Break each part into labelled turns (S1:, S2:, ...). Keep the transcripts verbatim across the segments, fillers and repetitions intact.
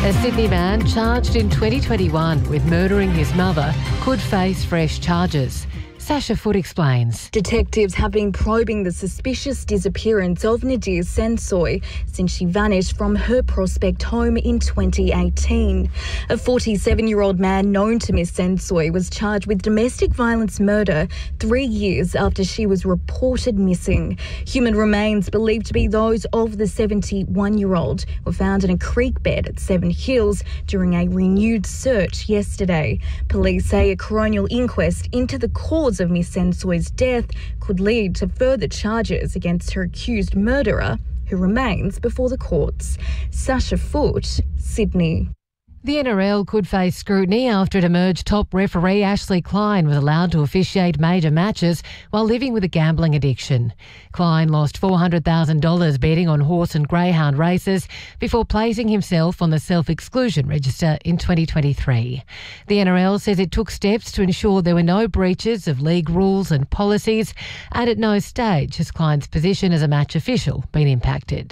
S1: A Sydney man charged in twenty twenty-one with murdering his mother could face fresh charges. Sasha Foote explains.
S2: Detectives have been probing the suspicious disappearance of Nadir Sensoy since she vanished from her Prospect home in twenty eighteen. A forty-seven-year-old man known to Miss Sensoy was charged with domestic violence murder three years after she was reported missing. Human remains believed to be those of the seventy-one-year-old were found in a creek bed at Seven Hills during a renewed search yesterday. Police say a coronial inquest into the cause of Miss Sensoy's death could lead to further charges against her accused murderer, who remains before the courts. Sasha Foote, Sydney.
S1: The N R L could face scrutiny after it emerged top referee Ashley Klein was allowed to officiate major matches while living with a gambling addiction. Klein lost four hundred thousand dollars betting on horse and greyhound races before placing himself on the self-exclusion register in twenty twenty-three. The N R L says it took steps to ensure there were no breaches of league rules and policies, and at no stage has Klein's position as a match official been impacted.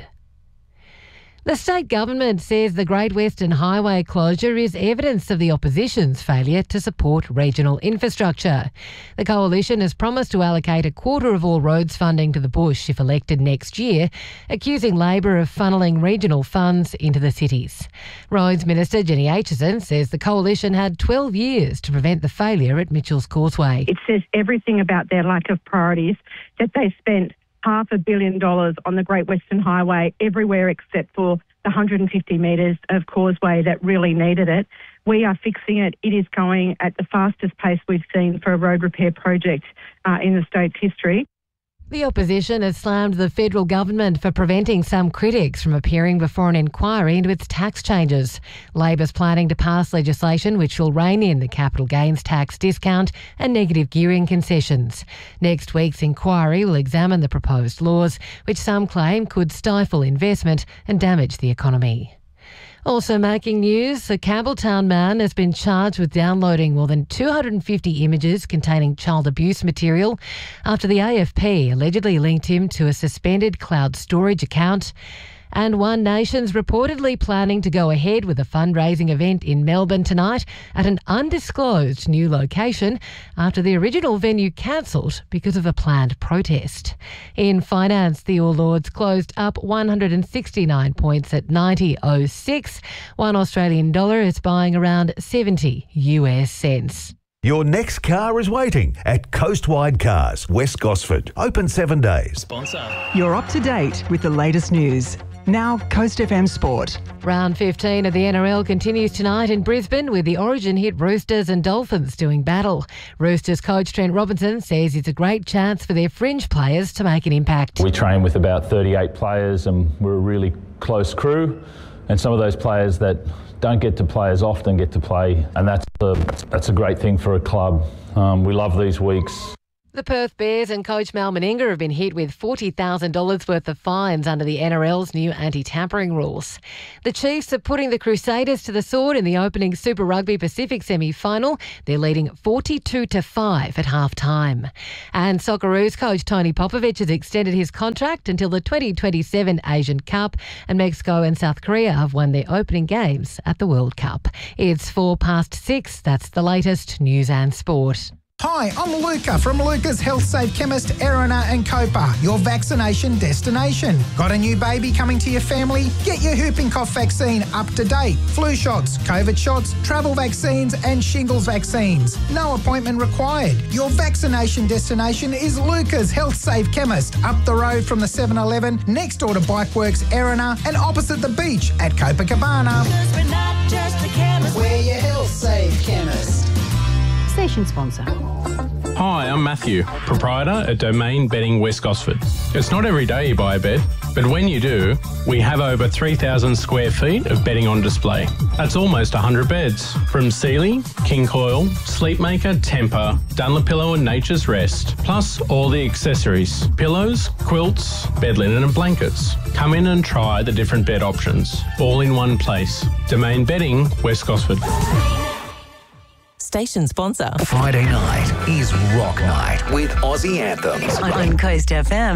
S1: The state government says the Great Western Highway closure is evidence of the opposition's failure to support regional infrastructure. The coalition has promised to allocate a quarter of all roads funding to the bush if elected next year, accusing Labor of funneling regional funds into the cities. Roads Minister Jenny Aitchison says the coalition had twelve years to prevent the failure at Mitchell's Causeway.
S3: It says everything about their lack of priorities, that they spent half a billion dollars on the Great Western Highway everywhere except for the one hundred fifty metres of causeway that really needed it. We are fixing it. It is going at the fastest pace we've seen for a road repair project uh, in the state's history.
S1: The opposition has slammed the federal government for preventing some critics from appearing before an inquiry into its tax changes. Labor's planning to pass legislation which will rein in the capital gains tax discount and negative gearing concessions. Next week's inquiry will examine the proposed laws, which some claim could stifle investment and damage the economy. Also making news, a Campbelltown man has been charged with downloading more than two hundred fifty images containing child abuse material after the A F P allegedly linked him to a suspended cloud storage account. And One Nation's reportedly planning to go ahead with a fundraising event in Melbourne tonight at an undisclosed new location after the original venue cancelled because of a planned protest. In finance, the All Ords closed up one hundred sixty-nine points at ninety oh six. One Australian dollar is buying around seventy U S cents.
S4: Your next car is waiting at Coastwide Cars, West Gosford. Open seven days.
S5: Sponsor.
S6: You're up to date with the latest news. Now, Coast F M Sport.
S1: Round fifteen of the N R L continues tonight in Brisbane with the Origin hit Roosters and Dolphins doing battle. Roosters coach Trent Robinson says it's a great chance for their fringe players to make an impact.
S7: We train with about thirty-eight players and we're a really close crew, and some of those players that don't get to play as often get to play, and that's a, that's a great thing for a club. Um, we love these weeks.
S1: The Perth Bears and coach Mal Meninga have been hit with forty thousand dollars worth of fines under the N R L's new anti-tampering rules. The Chiefs are putting the Crusaders to the sword in the opening Super Rugby Pacific semi-final. They're leading forty-two to five at half-time. And Socceroos coach Tony Popovich has extended his contract until the twenty twenty-seven Asian Cup, and Mexico and South Korea have won their opening games at the World Cup. It's four past six. That's the latest news and sport.
S8: Hi, I'm Luca from Luca's Health Safe Chemist, Erina and Copa, your vaccination destination. Got a new baby coming to your family? Get your whooping cough vaccine up to date. Flu shots, COVID shots, travel vaccines and shingles vaccines. No appointment required. Your vaccination destination is Luca's Health Safe Chemist, up the road from the seven eleven, next door to Bikeworks, Erina, and opposite the beach at Copacabana.
S9: We're not just a chemist.
S8: We're your Health Safe Chemist.
S10: Station sponsor.
S11: Hi, I'm Matthew, proprietor at Domain Bedding West Gosford. It's not every day you buy a bed, but when you do, we have over three thousand square feet of bedding on display. That's almost one hundred beds, from Sealy, King Coil, Sleepmaker, Temper, Dunlopillow and Nature's Rest, plus all the accessories, pillows, quilts, bed linen and blankets. Come in and try the different bed options, all in one place. Domain Bedding West Gosford.
S10: Station sponsor.
S4: Friday night is Rock Night with Aussie Anthems.
S10: On Coast F M.